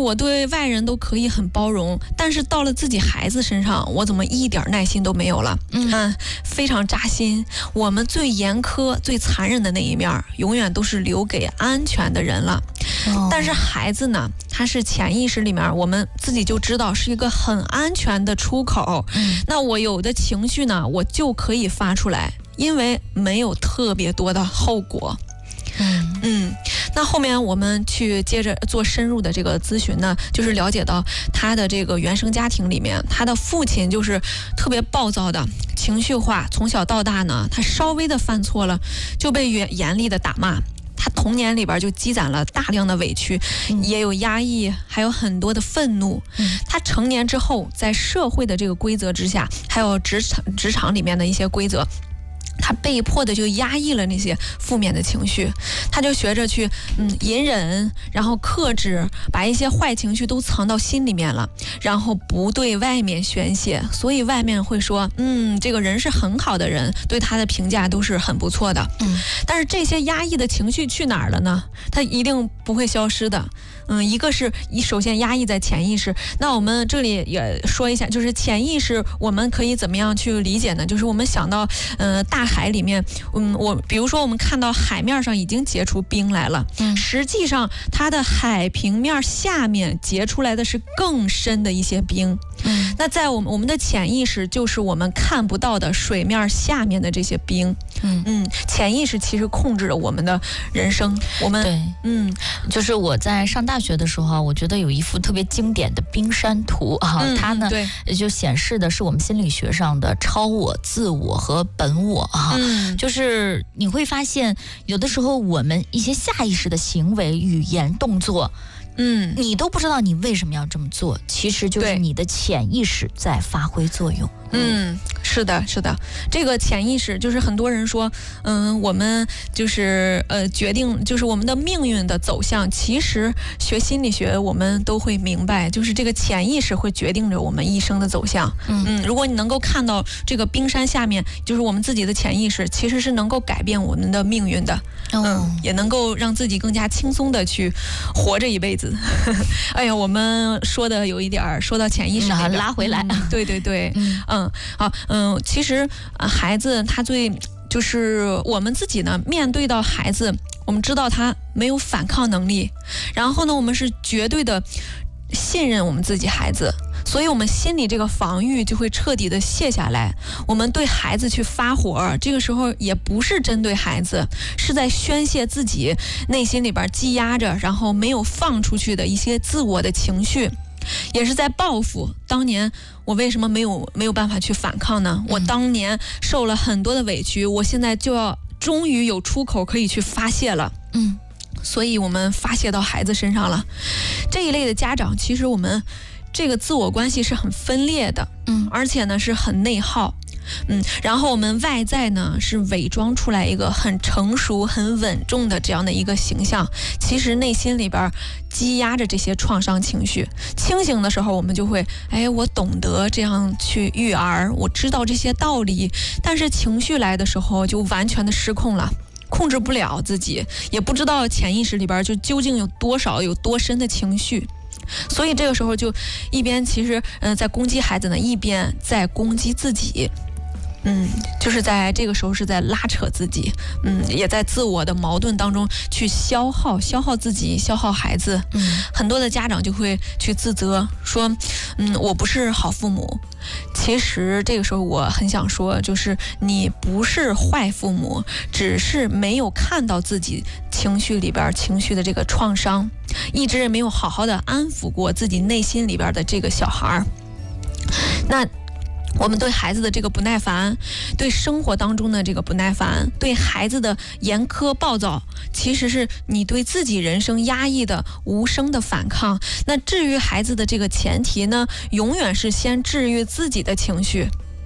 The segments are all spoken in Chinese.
我对外人都可以很包容，但是到了自己孩子身上，我怎么一点耐心都没有了？非常扎心。我们最严苛、最残忍的那一面，永远都是留给安全的人了。但是孩子呢，他是潜意识里面，我们自己就知道是一个很安全的出口。那我有的情绪呢，我就可以发出来，因为没有特别多的后果。那后面我们去接着做深入的这个咨询呢，就是了解到他的这个原生家庭里面，他的父亲就是特别暴躁的、情绪化，从小到大呢，他稍微的犯错了就被严厉的打骂。他童年里边就积攒了大量的委屈，也有压抑，还有很多的愤怒。他成年之后，在社会的这个规则之下，还有职场里面的一些规则，他被迫的就压抑了那些负面的情绪，他就学着去隐忍，然后克制，把一些坏情绪都藏到心里面了，然后不对外面宣泄。所以外面会说这个人是很好的人，对他的评价都是很不错的。但是这些压抑的情绪去哪儿了呢？他一定不会消失的。一个是首先压抑在潜意识。那我们这里也说一下，就是潜意识我们可以怎么样去理解呢？就是我们想到大海里面，比如说我们看到海面上已经结出冰来了，实际上它的海平面下面结出来的是更深的一些冰。那在我们的潜意识就是我们看不到的水面下面的这些冰。潜意识其实控制了我们的人生。我们对，就是我在上大学的时候，我觉得有一幅特别经典的冰山图它呢就显示的是我们心理学上的超我、自我和本我就是你会发现，有的时候我们一些下意识的行为、语言、动作。你都不知道你为什么要这么做，其实就是你的潜意识在发挥作用。 是的，这个潜意识就是很多人说，我们就是决定，就是我们的命运的走向。其实学心理学，我们都会明白，就是这个潜意识会决定着我们一生的走向。如果你能够看到这个冰山下面，就是我们自己的潜意识，其实是能够改变我们的命运的。也能够让自己更加轻松的去活着一辈子。哎呀，我们说的有一点说到潜意识拉回来。 对，好，其实孩子他就是我们自己呢，面对到孩子，我们知道他没有反抗能力，然后呢，我们是绝对的信任我们自己孩子，所以我们心里这个防御就会彻底的卸下来。我们对孩子去发火，这个时候也不是针对孩子，是在宣泄自己内心里边积压着，然后没有放出去的一些自我的情绪，也是在报复当年我为什么没有办法去反抗呢？我当年受了很多的委屈，我现在就要终于有出口可以去发泄了。所以我们发泄到孩子身上了。这一类的家长，其实我们这个自我关系是很分裂的，而且呢是很内耗。然后我们外在呢是伪装出来一个很成熟、很稳重的这样的一个形象，其实内心里边积压着这些创伤情绪。清醒的时候，我们就会，我懂得这样去育儿，我知道这些道理，但是情绪来的时候就完全的失控了。控制不了自己，也不知道潜意识里边就究竟有多少、有多深的情绪，所以这个时候就一边其实在攻击孩子呢，一边在攻击自己。就是在这个时候是在拉扯自己，也在自我的矛盾当中去消耗自己，消耗孩子。很多的家长就会去自责，说，我不是好父母。其实这个时候我很想说，就是你不是坏父母，只是没有看到自己情绪里边情绪的这个创伤，一直没有好好的安抚过自己内心里边的这个小孩。那我们对孩子的这个不耐烦，对生活当中的这个不耐烦，对孩子的严苛暴躁，其实是你对自己人生压抑的无声的反抗。那治愈孩子的这个前提呢，永远是先治愈自己的情绪。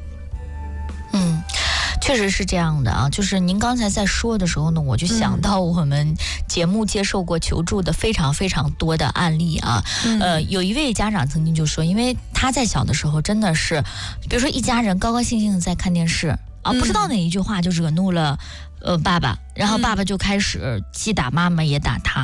确实是这样的啊，就是您刚才在说的时候呢，我就想到我们节目接受过求助的非常非常多的案例啊。有一位家长曾经就说，因为他在小的时候真的是，比如说一家人高高兴兴的在看电视啊，不知道哪一句话就惹怒了爸爸，然后爸爸就开始既打妈妈也打他。